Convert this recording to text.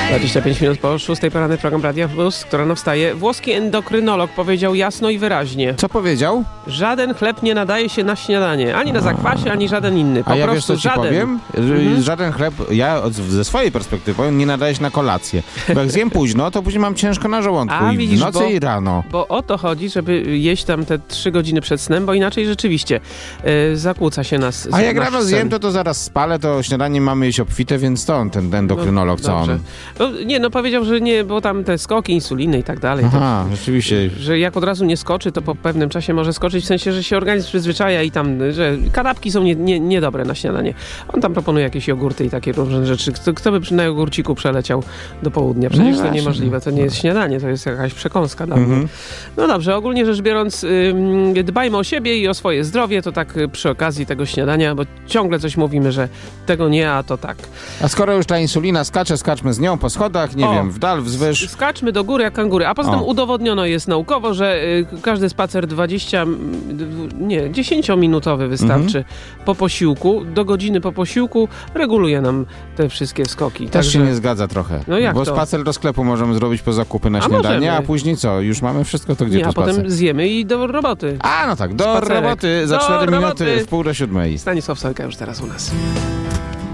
25 minut po 6 poranny program Radia Plus, która no wstaje. Włoski endokrynolog powiedział jasno i wyraźnie. Co powiedział? Żaden chleb nie nadaje się na śniadanie. Ani na zakwasie, ani żaden inny. Po A ja prostu wiesz, co ci żaden. powiem? Żaden chleb, ja ze swojej perspektywy powiem, nie nadaje się na kolację. Bo jak zjem późno, to później mam ciężko na żołądku. A, I widzisz, w nocy i rano. Bo o to chodzi, żeby jeść tam te 3 godziny przed snem, bo inaczej rzeczywiście zakłóca się nas. A jak nasz rano sen. zjem, to zaraz spalę, to śniadanie mamy jeść obfite, więc to on, ten endokrynolog, co Dobrze. on? No, nie, no powiedział, że nie, bo tam te skoki, insuliny i tak dalej. Aha, rzeczywiście. Że jak od razu nie skoczy, to po pewnym czasie może skoczyć, w sensie, że się organizm przyzwyczaja i tam, że kanapki są niedobre na śniadanie. On tam proponuje jakieś jogurty i takie różne rzeczy. Kto by na jogurciku przeleciał do południa? Przecież to niemożliwe, to nie jest śniadanie, to jest jakaś przekąska dla mnie. No dobrze, ogólnie rzecz biorąc, dbajmy o siebie i o swoje zdrowie, to tak przy okazji tego śniadania, bo ciągle coś mówimy, że tego nie, a to tak. A skoro już ta insulina skacze, skaczmy z nią po schodach, nie wiem, w dal, wzwyż. Skaczmy do góry jak kangury. A poza tym udowodniono jest naukowo, że każdy spacer 10-minutowy wystarczy po posiłku. Do godziny po posiłku reguluje nam te wszystkie skoki. Też się nie zgadza trochę. No jak bo to? spacer do sklepu możemy zrobić po zakupy na śniadanie, możemy. a później co? Już mamy wszystko, to gdzie Nie, tu a spacer? potem zjemy i do roboty. A, no tak, do Spacerek. roboty za Do 4 roboty. minuty w 3:30. Stanisław Sojka już teraz u nas.